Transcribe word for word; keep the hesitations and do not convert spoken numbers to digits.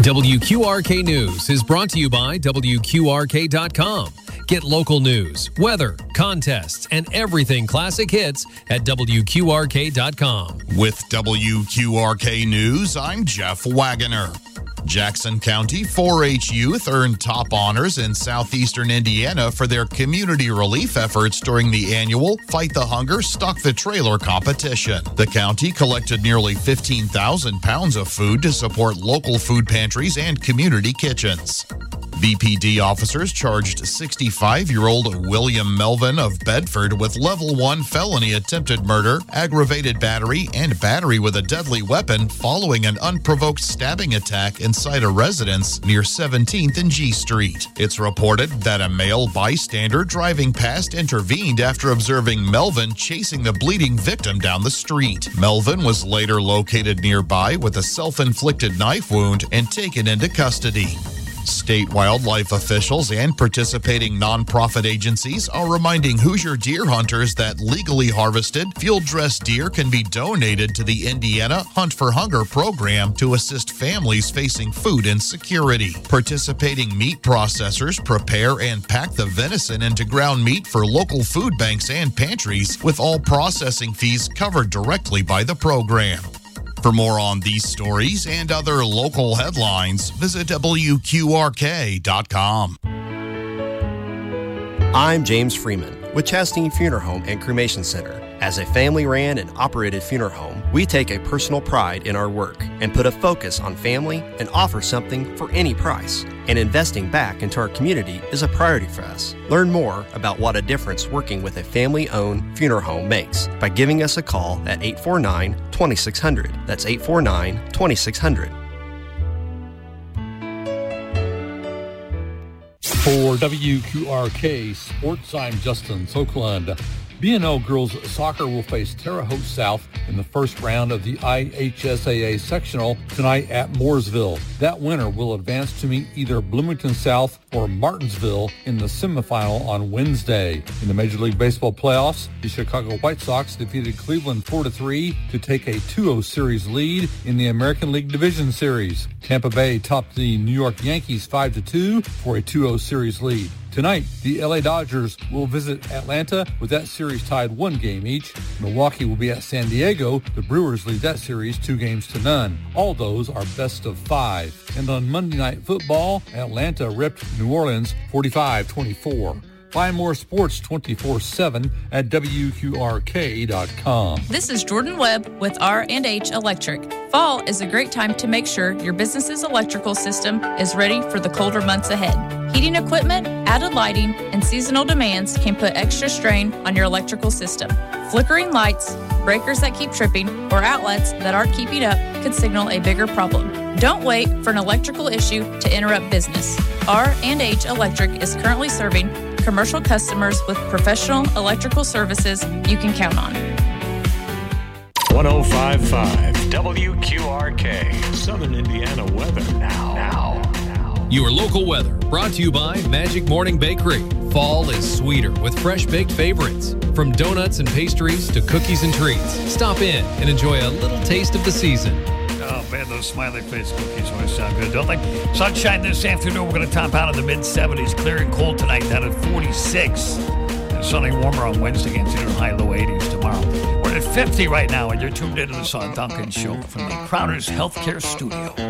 W Q R K News is brought to you by W Q R K dot com. Get local news, weather, contests, and everything classic hits at W Q R K dot com. With W Q R K News, I'm Jeff Wagoner. Jackson County four H youth earned top honors in southeastern Indiana for their community relief efforts during the annual Fight the Hunger, Stock the Trailer competition. The county collected nearly fifteen thousand pounds of food to support local food pantries and community kitchens. B P D officers charged sixty-five-year-old William Melvin of Bedford with level one felony attempted murder, aggravated battery, and battery with a deadly weapon following an unprovoked stabbing attack inside a residence near seventeenth and G Street. It's reported that a male bystander driving past intervened after observing Melvin chasing the bleeding victim down the street. Melvin was later located nearby with a self-inflicted knife wound and taken into custody. State wildlife officials and participating nonprofit agencies are reminding Hoosier deer hunters that legally harvested, field-dressed deer can be donated to the Indiana Hunt for Hunger program to assist families facing food insecurity. Participating meat processors prepare and pack the venison into ground meat for local food banks and pantries, with all processing fees covered directly by the program. For more on these stories and other local headlines, visit W Q R K dot com. I'm James Freeman with Chastain Funeral Home and Cremation Center. As a family-ran and operated funeral home, we take a personal pride in our work and put a focus on family and offer something for any price. And investing back into our community is a priority for us. Learn more about what a difference working with a family-owned funeral home makes by giving us a call at eight four nine, two six zero zero. That's eight four nine, two six zero zero. For W Q R K Sports, I'm Justin Sokolund. B and O girls soccer will face Terre Haute South in the first round of the I H S A A sectional tonight at Mooresville. That winner will advance to meet either Bloomington South or Martinsville in the semifinal on Wednesday. In the Major League Baseball playoffs, the Chicago White Sox defeated Cleveland four to three to take a two oh series lead in the American League Division Series. Tampa Bay topped the New York Yankees five to two for a two oh series lead. Tonight, the L A Dodgers will visit Atlanta with that series tied one game each. Milwaukee will be at San Diego. The Brewers lead that series two games to none. All those are best of five. And on Monday Night Football, Atlanta ripped New Orleans forty-five twenty-four. Find more sports twenty-four seven at W Q R K dot com. This is Jordan Webb with R and H Electric. Fall is a great time to make sure your business's electrical system is ready for the colder months ahead. Heating equipment, added lighting, and seasonal demands can put extra strain on your electrical system. Flickering lights, breakers that keep tripping, or outlets that aren't keeping up could signal a bigger problem. Don't wait for an electrical issue to interrupt business. R and H Electric is currently serving commercial customers with professional electrical services you can count on. one oh five point five W Q R K, Southern Indiana weather now. Now. Your local weather brought to you by Magic Morning Bakery. Fall is sweeter with fresh baked favorites. From donuts and pastries to cookies and treats. Stop in and enjoy a little taste of the season. Oh, man, those smiley face cookies always sound good, don't they? Sunshine this afternoon. We're going to top out in the mid seventies. Clear and cold tonight, down at forty-six. And sunny warmer on Wednesday, considered high low eighties tomorrow. We're at fifty right now, and you're tuned into the Son Duncan Show from the Crowder's Healthcare Studio.